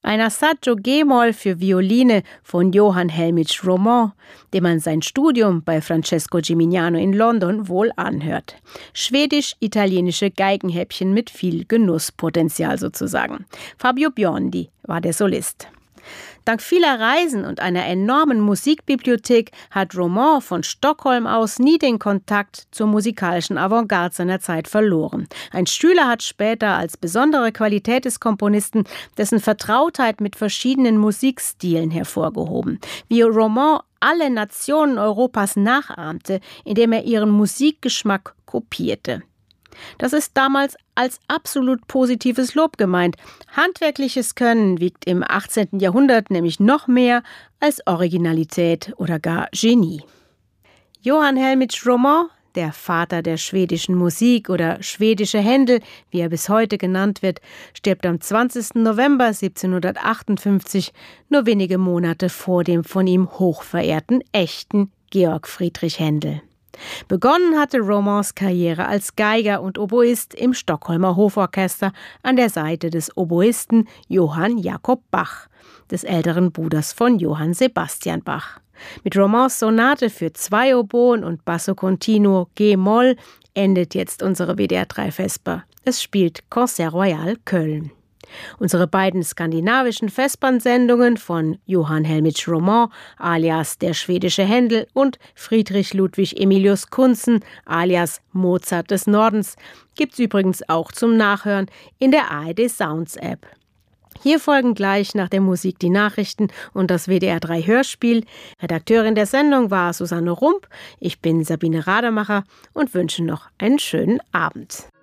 Ein Assaggio G-Moll für Violine von Johann Helmich Roman, dem man sein Studium bei Francesco Gimignano in London wohl anhört. Schwedisch-italienische Geigenhäppchen mit viel Genusspotenzial sozusagen. Fabio Biondi war der Solist. Dank vieler Reisen und einer enormen Musikbibliothek hat Roman von Stockholm aus nie den Kontakt zur musikalischen Avantgarde seiner Zeit verloren. Ein Stühler hat später als besondere Qualität des Komponisten dessen Vertrautheit mit verschiedenen Musikstilen hervorgehoben. Wie Roman alle Nationen Europas nachahmte, indem er ihren Musikgeschmack kopierte. Das ist damals als absolut positives Lob gemeint. Handwerkliches Können wiegt im 18. Jahrhundert nämlich noch mehr als Originalität oder gar Genie. Johann Helmich Roman, der Vater der schwedischen Musik oder schwedische Händel, wie er bis heute genannt wird, stirbt am 20. November 1758, nur wenige Monate vor dem von ihm hochverehrten echten Georg Friedrich Händel. Begonnen hatte Romans Karriere als Geiger und Oboist im Stockholmer Hoforchester an der Seite des Oboisten Johann Jakob Bach, des älteren Bruders von Johann Sebastian Bach. Mit Romans Sonate für 2 Oboen und Basso Continuo G-Moll endet jetzt unsere WDR 3 Vesper. Es spielt Concert Royal Köln. Unsere beiden skandinavischen Vespern-Sendungen von Johann Helmich Roman alias der schwedische Händel und Friedrich Ludwig Emilius Kuntzen alias Mozart des Nordens gibt's übrigens auch zum Nachhören in der ARD Sounds App. Hier folgen gleich nach der Musik die Nachrichten und das WDR 3 Hörspiel. Redakteurin der Sendung war Susanne Rump. Ich bin Sabine Rademacher und wünsche noch einen schönen Abend.